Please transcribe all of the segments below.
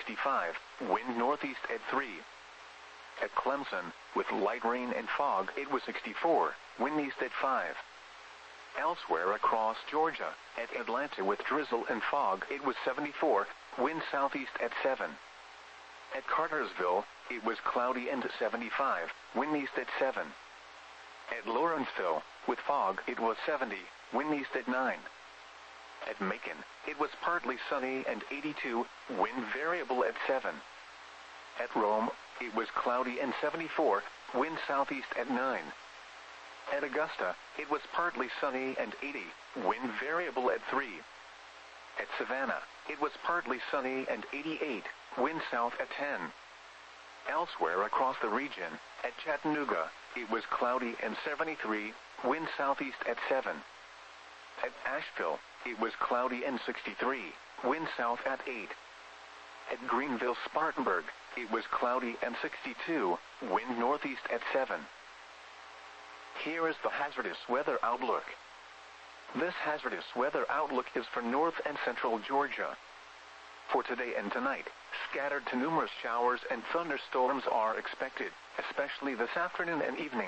65, wind northeast at 3. At Clemson, with light rain and fog, it was 64, wind east at 5. Elsewhere across Georgia, at Atlanta with drizzle and fog, it was 74, wind southeast at 7. At Cartersville, it was cloudy and 75, wind east at 7. At Lawrenceville, with fog, it was 70, wind east at 9. At Macon, it was partly sunny and 82, wind variable at 7. At Rome, it was cloudy and 74, wind southeast at 9. At Augusta, it was partly sunny and 80, wind variable at 3. At Savannah, it was partly sunny and 88, wind south at 10. Elsewhere across the region, at Chattanooga, it was cloudy and 73, wind southeast at 7. At Asheville, it was cloudy and 63, wind south at 8. At Greenville-Spartanburg, it was cloudy and 62, wind northeast at 7. Here is the hazardous weather outlook. This hazardous weather outlook is for north and central Georgia. For today and tonight, scattered to numerous showers and thunderstorms are expected, especially this afternoon and evening.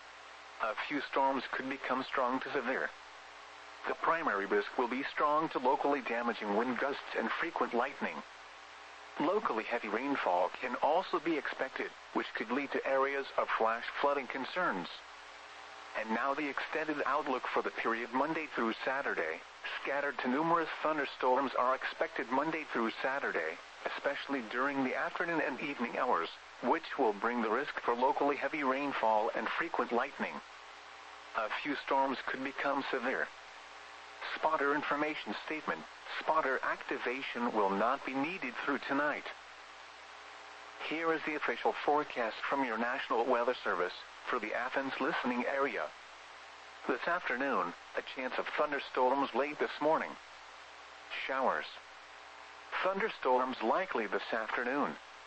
A few storms could become strong to severe. The primary risk will be strong to locally damaging wind gusts and frequent lightning. Locally heavy rainfall can also be expected, which could lead to areas of flash flooding concerns. And now the extended outlook for the period Monday through Saturday. Scattered to numerous thunderstorms are expected Monday through Saturday, especially during the afternoon and evening hours, which will bring the risk for locally heavy rainfall and frequent lightning. A few storms could become severe. Spotter information statement. Spotter activation will not be needed through tonight. Here is the official forecast from your National Weather Service for the Athens listening area. This afternoon, a chance of thunderstorms late this morning. Showers. Thunderstorms likely this afternoon.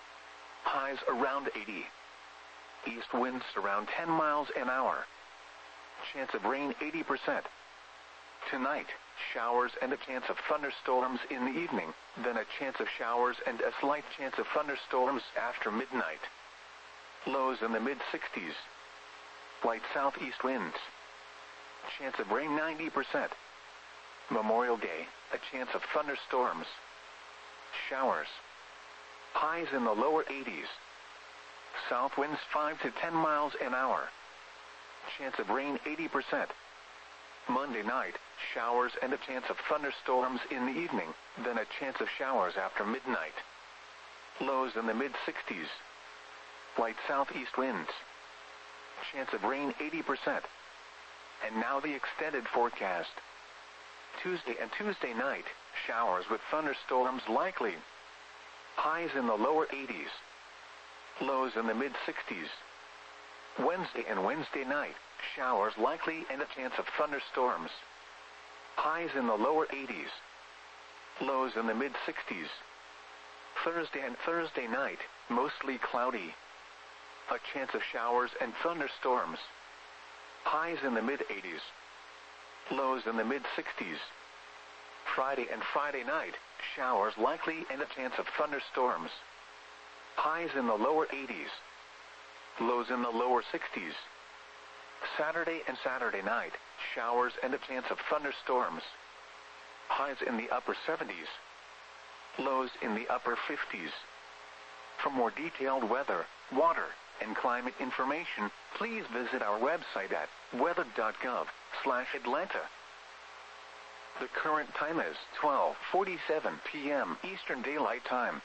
Highs around 80. East winds around 10 miles an hour. Chance of rain 80%. Tonight, showers and a chance of thunderstorms in the evening, then a chance of showers and a slight chance of thunderstorms after midnight. Lows in the mid-60s. Light southeast winds. Chance of rain 90%. Memorial Day, a chance of thunderstorms. Showers. Highs in the lower 80s. South winds 5 to 10 miles an hour. Chance of rain 80%. Monday night, showers and a chance of thunderstorms in the evening, then a chance of showers after midnight. Lows in the mid-60s. Light southeast winds. Chance of rain 80%. And now the extended forecast. Tuesday and Tuesday night, showers with thunderstorms likely. Highs in the lower 80s. Lows in the mid-60s. Wednesday and Wednesday night, showers likely and a chance of thunderstorms. Highs in the lower 80s. Lows in the mid-60s. Thursday and Thursday night, mostly cloudy. A chance of showers and thunderstorms. Highs in the mid-80s. Lows in the mid-60s. Friday and Friday night, showers likely and a chance of thunderstorms. Highs in the lower 80s. Lows in the lower 60s. Saturday and Saturday night, showers and a chance of thunderstorms. Highs in the upper 70s. Lows in the upper 50s. For more detailed weather, water, and climate information, please visit our website at weather.gov/Atlanta. The current time is 12:47 p.m. Eastern Daylight Time.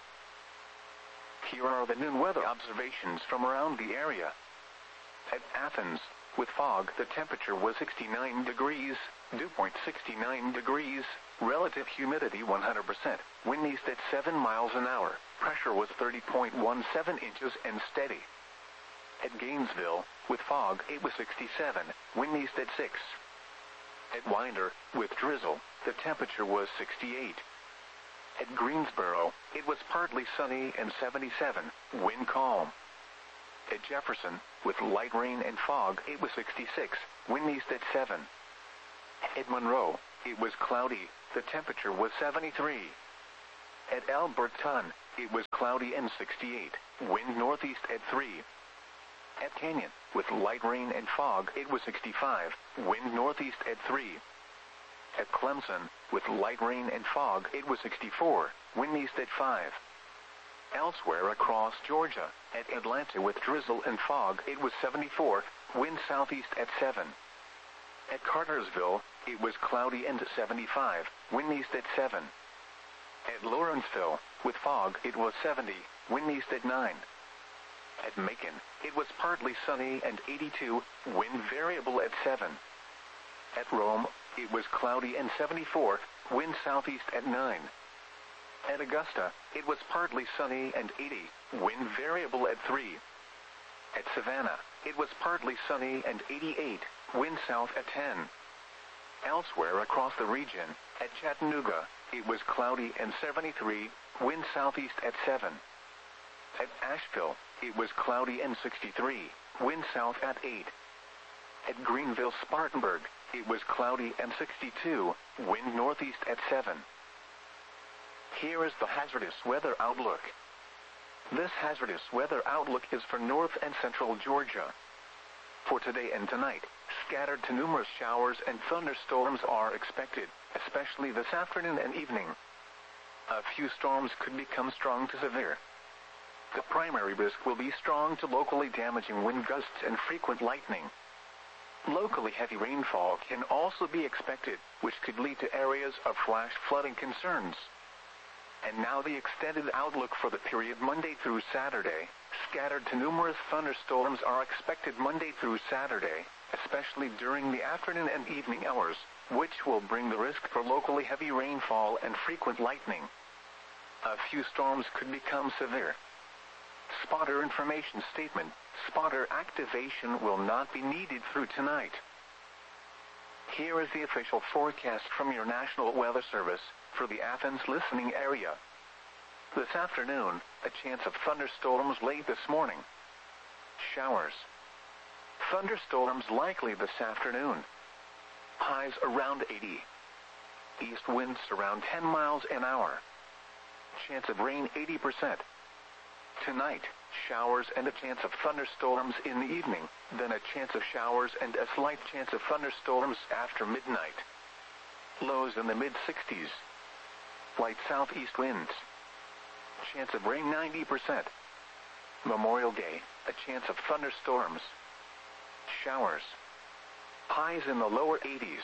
Here are the noon weather observations from around the area. At Athens, with fog, the temperature was 69 degrees, dew point 69 degrees, relative humidity 100%, wind east at 7 miles an hour, pressure was 30.17 inches and steady. At Gainesville, with fog, it was 67, wind east at 6. At Winder, with drizzle, the temperature was 68. At Greensboro, it was partly sunny and 77, wind calm. At Jefferson, with light rain and fog, it was 66, wind east at 7. At Monroe, it was cloudy, the temperature was 73. At Alberton, it was cloudy and 68, wind northeast at 3. At Canyon, with light rain and fog, it was 65, wind northeast at 3. At Clemson, with light rain and fog, it was 64, wind east at 5. Elsewhere across Georgia, at Atlanta with drizzle and fog, it was 74, wind southeast at 7. At Cartersville, it was cloudy and 75, wind east at 7. At Lawrenceville, with fog, it was 70, wind east at 9. At Macon, it was partly sunny and 82, wind variable at 7. At Rome, it was cloudy and 74, wind southeast at 9. At Augusta, it was partly sunny and 80, wind variable at 3. At Savannah, it was partly sunny and 88, wind south at 10. Elsewhere across the region, at Chattanooga, it was cloudy and 73, wind southeast at 7. At Asheville, it was cloudy and 63, wind south at 8. At Greenville-Spartanburg, it was cloudy and 62, wind northeast at 7. Here is the hazardous weather outlook. This hazardous weather outlook is for north and central Georgia. For today and tonight, scattered to numerous showers and thunderstorms are expected, especially this afternoon and evening. A few storms could become strong to severe. The primary risk will be strong to locally damaging wind gusts and frequent lightning. Locally heavy rainfall can also be expected, which could lead to areas of flash flooding concerns. And now the extended outlook for the period Monday through Saturday. Scattered to numerous thunderstorms are expected Monday through Saturday, especially during the afternoon and evening hours, which will bring the risk for locally heavy rainfall and frequent lightning. A few storms could become severe. Spotter information statement: spotter activation will not be needed through tonight. Here is the official forecast from your National Weather Service for the Athens listening area. This afternoon, a chance of thunderstorms late this morning. Showers. Thunderstorms likely this afternoon. Highs around 80. East winds around 10 miles an hour. Chance of rain 80%. Tonight, showers and a chance of thunderstorms in the evening, then a chance of showers and a slight chance of thunderstorms after midnight. Lows in the mid-60s. Light southeast winds. Chance of rain 90%. Memorial Day, a chance of thunderstorms. Showers. Highs in the lower 80s.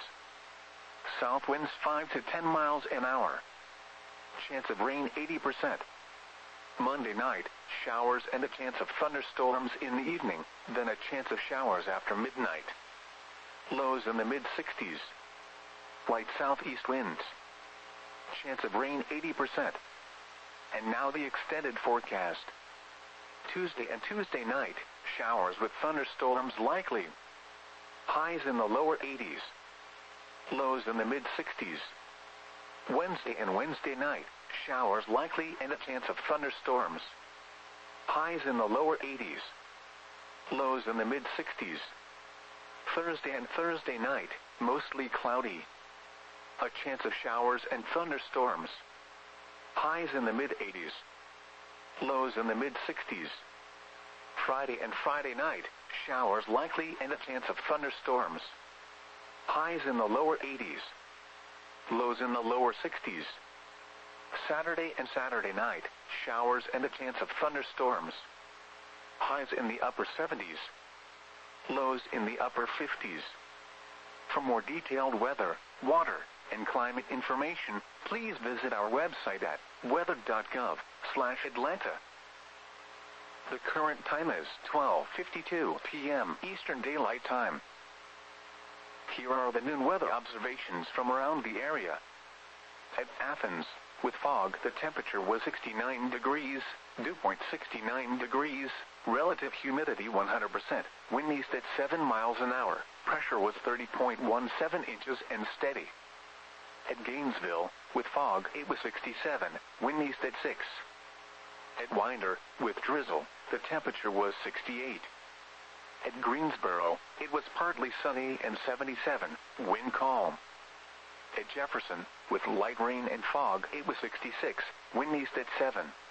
South winds 5 to 10 miles an hour. Chance of rain 80%. Monday night, showers and a chance of thunderstorms in the evening, then a chance of showers after midnight. Lows in the mid-60s. Light southeast winds. Chance of rain 80%. And now the extended forecast. Tuesday and Tuesday night, showers with thunderstorms likely. Highs in the lower 80s. Lows in the mid-60s. Wednesday and Wednesday night, showers likely and a chance of thunderstorms. Highs in the lower 80s. Lows in the mid-60s. Thursday and Thursday night, mostly cloudy. A chance of showers and thunderstorms. Highs in the mid-80s. Lows in the mid-60s. Friday and Friday night, showers likely and a chance of thunderstorms. Highs in the lower 80s. Lows in the lower 60s. Saturday and Saturday night, showers and a chance of thunderstorms. Highs in the upper 70s. Lows in the upper 50s. For more detailed weather, water, and climate information, please visit our website at weather.gov/Atlanta. The current time is 12:52 p.m. Eastern Daylight Time. Here are the noon weather observations from around the area. At Athens, with fog, the temperature was 69 degrees, dew point 69 degrees, relative humidity 100%, wind east at 7 miles an hour, pressure was 30.17 inches and steady. At Gainesville, with fog, it was 67, wind east at 6. At Winder, with drizzle, the temperature was 68. At Greensboro, it was partly sunny and 77, wind calm. At Jefferson, with light rain and fog, it was 66, wind east at 7.